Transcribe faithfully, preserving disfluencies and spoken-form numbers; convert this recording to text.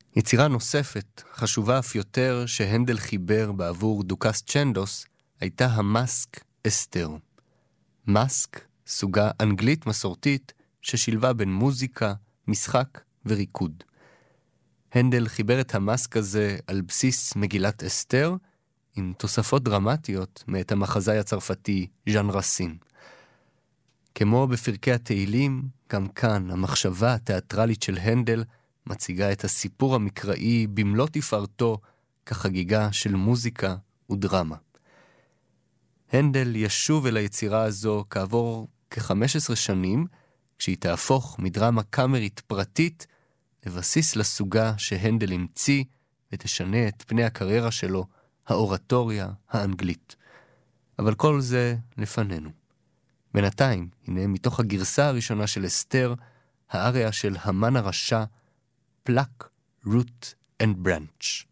יצירה נוספת, חשובה אף יותר, שהנדל חיבר בעבור דוכס צ'נדוס, הייתה המאסק אסתר. מאסק, סוגה אנגלית מסורתית, ששילבה בין מוזיקה, משחק וריקוד. הנדל חיבר את המאסק הזה על בסיס מגילת אסתר, עם תוספות דרמטיות מאת המחזאי הצרפתי ז'אן רסין. כמו בפרקי התהילים, גם כאן המחשבה התיאטרלית של הנדל מציגה את הסיפור המקראי במלוא תפארתו כחגיגה של מוזיקה ודרמה. הנדל ישוב אל היצירה הזו כעבור כ-חמש עשרה שנים, כשהיא תהפוך מדרמה קאמרית פרטית לבסיס לסוגה שהנדל המציא ותשנה את פני הקריירה שלו, האורטוריה האנגלית. אבל כל זה לפנינו. בינתיים, הנה מתוך הגרסה הראשונה של אסתר, האריה של המן הרשע, Pluck, Root and Branch.